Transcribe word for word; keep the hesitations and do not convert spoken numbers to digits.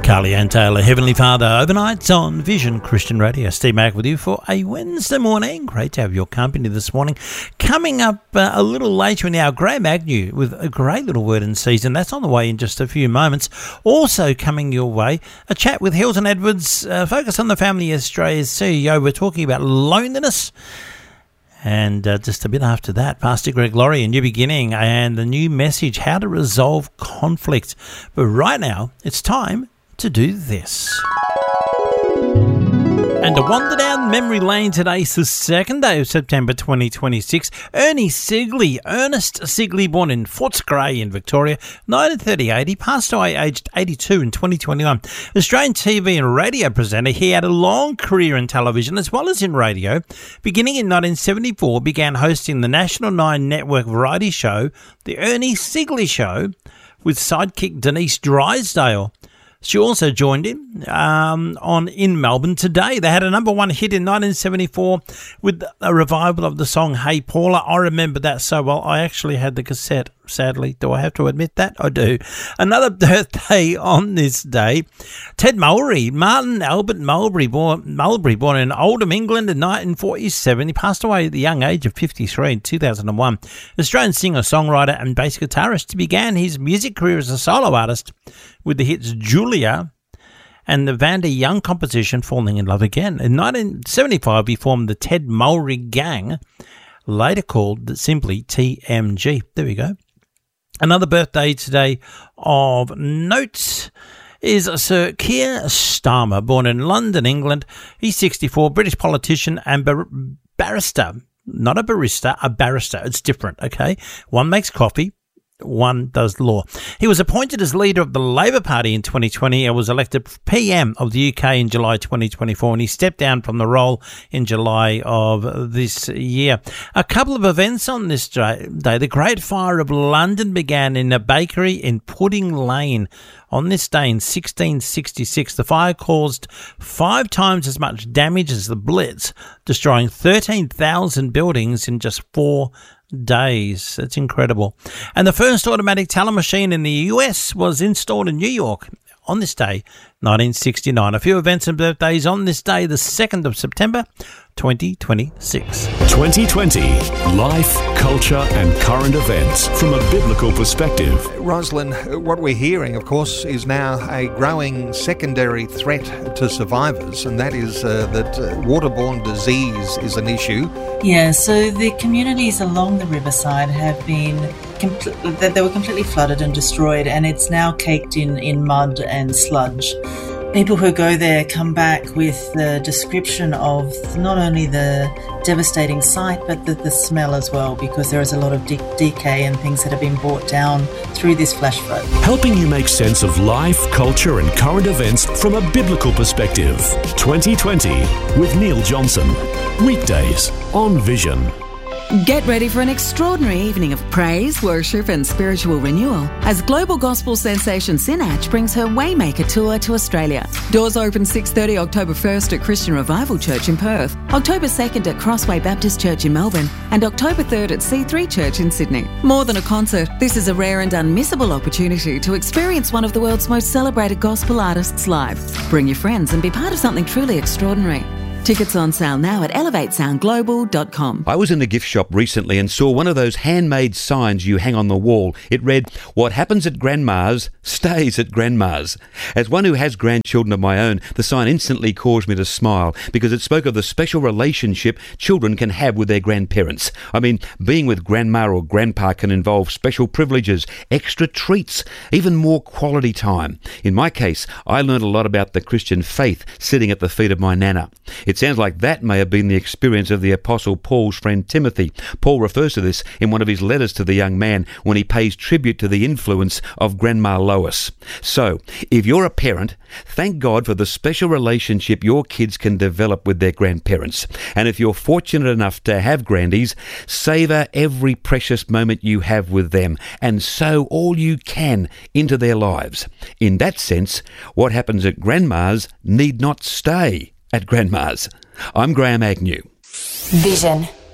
Carly Ann Taylor, Heavenly Father, overnight on Vision Christian Radio. Steve Mack with you for a Wednesday morning. Great to have your company this morning. Coming up uh, a little later in the hour, Graham Agnew with a great little word in season. That's on the way in just a few moments. Also coming your way, a chat with Hilton Edwards, uh, focus on the Family Australia's C E O. We're talking about loneliness. And uh, just a bit after that, Pastor Greg Laurie, A New Beginning, and the new message, How to Resolve Conflict. But right now, it's time to do this. And to wander down memory lane today, it's the second day of September twenty twenty-six. Ernie Sigley, Ernest Sigley, born in Footscray in Victoria, nineteen thirty-eight. He passed away aged eighty-two in twenty twenty-one. Australian T V and radio presenter, he had a long career in television as well as in radio. Beginning in nineteen seventy-four, began hosting the National Nine Network variety show, The Ernie Sigley Show, with sidekick Denise Drysdale. She also joined him um, on In Melbourne Today. They had a number one hit in nineteen seventy-four with a revival of the song Hey Paula. I remember that so well. I actually had the cassette, sadly. Do I have to admit that? I do. Another birthday on this day. Ted Mulry, Martin Albert Mulberry, born, Mulberry, born in Oldham, England in nineteen forty-seven. He passed away at the young age of fifty-three in two thousand one. Australian singer, songwriter and bass guitarist. He began his music career as a solo artist with the hits Julia and the Vanda Young composition Falling in Love Again. In nineteen seventy-five, he formed the Ted Mulry Gang, later called simply T M G. There we go. Another birthday today of note is Sir Keir Starmer, born in London, England. He's sixty-four, British politician and bar- barrister. Not a barista, a barrister. It's different, okay? One makes coffee, one does law. He was appointed as leader of the Labor Party in twenty twenty and was elected P M of the U K in July twenty twenty-four, and he stepped down from the role in July of this year. A couple of events on this day. The Great Fire of London began in a bakery in Pudding Lane on this day in sixteen sixty-six. The fire caused five times as much damage as the Blitz, destroying thirteen thousand buildings in just four days. That's incredible. And the first automatic teller machine in the U S was installed in New York on this day, nineteen sixty-nine. A few events and birthdays on this day, the second of September, twenty twenty-six. twenty twenty, life, culture and current events from a biblical perspective. Rosalind, what we're hearing, of course, is now a growing secondary threat to survivors, and that is uh, that uh, waterborne disease is an issue. Yeah, so the communities along the riverside have been, compl- they were completely flooded and destroyed, and it's now caked in, in mud and sludge. People who go there come back with the description of not only the devastating sight, but the, the smell as well, because there is a lot of de- decay and things that have been brought down through this flash flood. Helping you make sense of life, culture and current events from a biblical perspective. twenty twenty with Neil Johnson. Weekdays on Vision. Get ready for an extraordinary evening of praise, worship and spiritual renewal as global gospel sensation Sinach brings her Waymaker Tour to Australia. Doors open six thirty October first at Christian Revival Church in Perth, October second at Crossway Baptist Church in Melbourne and October third at C three Church in Sydney. More than a concert, this is a rare and unmissable opportunity to experience one of the world's most celebrated gospel artists live. Bring your friends and be part of something truly extraordinary. Tickets on sale now at elevate sound global dot com. I was in a gift shop recently and saw one of those handmade signs you hang on the wall. It read, "What happens at Grandma's stays at Grandma's." As one who has grandchildren of my own, the sign instantly caused me to smile because it spoke of the special relationship children can have with their grandparents. I mean, being with grandma or grandpa can involve special privileges, extra treats, even more quality time. In my case, I learned a lot about the Christian faith sitting at the feet of my nana. It sounds like that may have been the experience of the Apostle Paul's friend Timothy. Paul refers to this in one of his letters to the young man when he pays tribute to the influence of Grandma Lois. So, if you're a parent, thank God for the special relationship your kids can develop with their grandparents. And if you're fortunate enough to have grandies, savour every precious moment you have with them and sow all you can into their lives. In that sense, what happens at Grandma's need not stay at Grandma's. I'm Graham Agnew. Vision